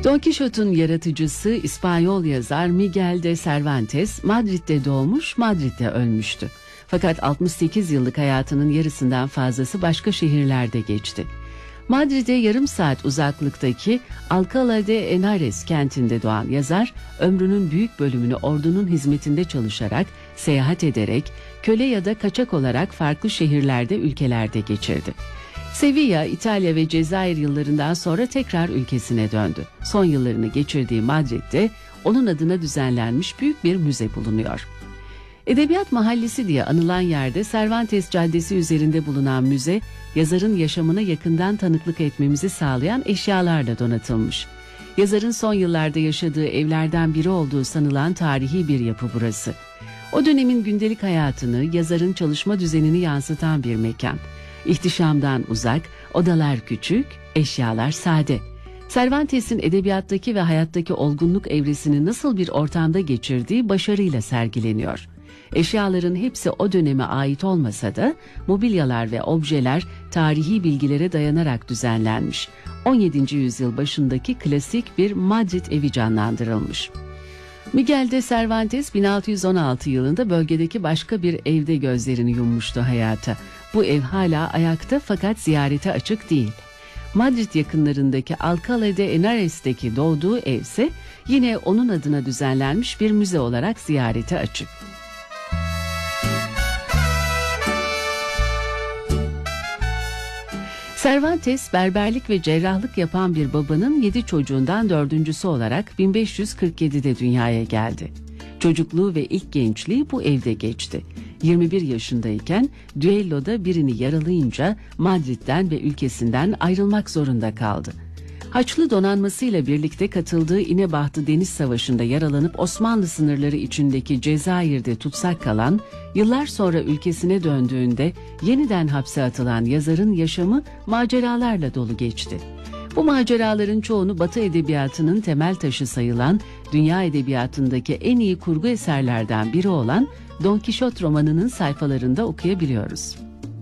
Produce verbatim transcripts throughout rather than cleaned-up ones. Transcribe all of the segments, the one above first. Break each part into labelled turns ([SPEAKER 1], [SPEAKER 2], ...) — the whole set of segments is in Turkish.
[SPEAKER 1] Don Quixote'un yaratıcısı İspanyol yazar Miguel de Cervantes, Madrid'de doğmuş, Madrid'de ölmüştü. Fakat altmış sekiz yıllık hayatının yarısından fazlası başka şehirlerde geçti. Madrid'e yarım saat uzaklıktaki Alcalá de Henares kentinde doğan yazar, ömrünün büyük bölümünü ordunun hizmetinde çalışarak, seyahat ederek, köle ya da kaçak olarak farklı şehirlerde, ülkelerde geçirdi. Sevilla, İtalya ve Cezayir yıllarından sonra tekrar ülkesine döndü. Son yıllarını geçirdiği Madrid'de onun adına düzenlenmiş büyük bir müze bulunuyor. Edebiyat Mahallesi diye anılan yerde Cervantes Caddesi üzerinde bulunan müze, yazarın yaşamına yakından tanıklık etmemizi sağlayan eşyalarla donatılmış. Yazarın son yıllarda yaşadığı evlerden biri olduğu sanılan tarihi bir yapı burası. O dönemin gündelik hayatını, yazarın çalışma düzenini yansıtan bir mekan. İhtişamdan uzak, odalar küçük, eşyalar sade. Cervantes'in edebiyattaki ve hayattaki olgunluk evresini nasıl bir ortamda geçirdiği başarıyla sergileniyor. Eşyaların hepsi o döneme ait olmasa da mobilyalar ve objeler tarihi bilgilere dayanarak düzenlenmiş. on yedinci yüzyıl başındaki klasik bir Madrid evi canlandırılmış. Miguel de Cervantes bin altı yüz on altı yılında bölgedeki başka bir evde gözlerini yummuştu hayata. Bu ev hala ayakta fakat ziyarete açık değil. Madrid yakınlarındaki Alcalá de Henares'teki doğduğu evse yine onun adına düzenlenmiş bir müze olarak ziyarete açık. Cervantes, berberlik ve cerrahlık yapan bir babanın yedi çocuğundan dördüncüsü olarak bin beş yüz kırk yedide dünyaya geldi. Çocukluğu ve ilk gençliği bu evde geçti. yirmi bir yaşındayken düelloda birini yaralayınca Madrid'den ve ülkesinden ayrılmak zorunda kaldı. Haçlı donanmasıyla birlikte katıldığı İnebahtı Deniz Savaşı'nda yaralanıp Osmanlı sınırları içindeki Cezayir'de tutsak kalan, yıllar sonra ülkesine döndüğünde yeniden hapse atılan yazarın yaşamı maceralarla dolu geçti. Bu maceraların çoğunu Batı edebiyatının temel taşı sayılan, dünya edebiyatındaki en iyi kurgu eserlerden biri olan Don Quixote romanının sayfalarında okuyabiliyoruz.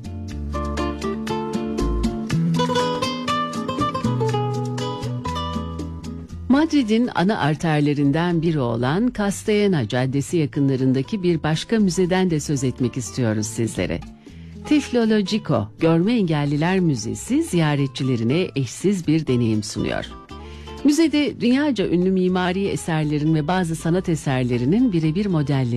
[SPEAKER 1] Madrid'in ana arterlerinden biri olan Castellana Caddesi yakınlarındaki bir başka müzeden de söz etmek istiyoruz sizlere. Tiflologico, Görme Engelliler Müzesi ziyaretçilerine eşsiz bir deneyim sunuyor. Müzede dünyaca ünlü mimari eserlerin ve bazı sanat eserlerinin birebir modelleri